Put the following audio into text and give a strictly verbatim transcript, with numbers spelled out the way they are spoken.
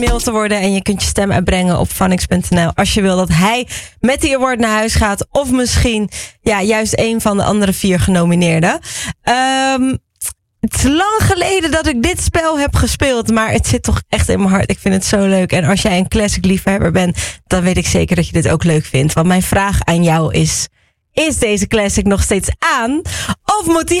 mail te worden en je kunt je stem uitbrengen op funix punt n l als je wil dat hij met die award naar huis gaat of misschien ja, juist een van de andere vier genomineerden. Um, het is lang geleden dat ik dit spel heb gespeeld, maar het zit toch echt in mijn hart. Ik vind het zo leuk. En als jij een classic liefhebber bent, dan weet ik zeker dat je dit ook leuk vindt. Want mijn vraag aan jou is, is deze classic nog steeds aan? Of moet die